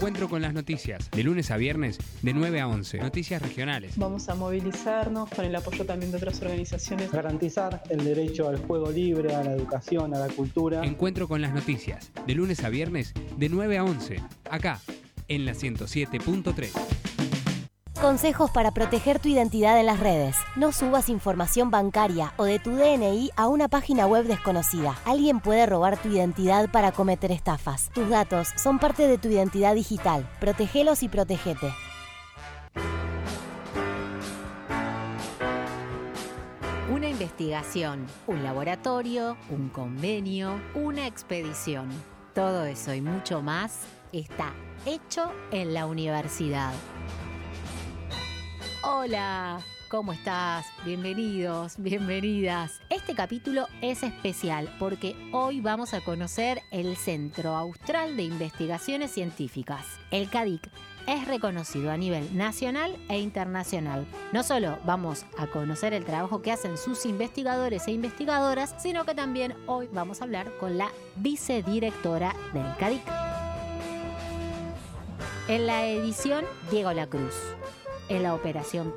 Encuentro con las noticias, de lunes a viernes, de 9 a 11. Noticias regionales. Vamos a movilizarnos con el apoyo también de otras organizaciones. Garantizar el derecho al juego libre, a la educación, a la cultura. Encuentro con las noticias, de lunes a viernes, de 9 a 11. Acá, en la 107.3. Consejos para proteger tu identidad en las redes. No subas información bancaria o de tu DNI a una página web desconocida. Alguien puede robar tu identidad para cometer estafas. Tus datos son parte de tu identidad digital. Protégelos y protégete. Una investigación, un laboratorio, un convenio, una expedición. Todo eso y mucho más está hecho en la universidad. Hola, ¿cómo estás? Bienvenidos, bienvenidas. Este capítulo es especial porque hoy vamos a conocer el Centro Austral de Investigaciones Científicas. El CADIC es reconocido a nivel nacional e internacional. No solo vamos a conocer el trabajo que hacen sus investigadores e investigadoras, sino que también hoy vamos a hablar con la vicedirectora del CADIC. En la edición, Diego Lacruz. En la operación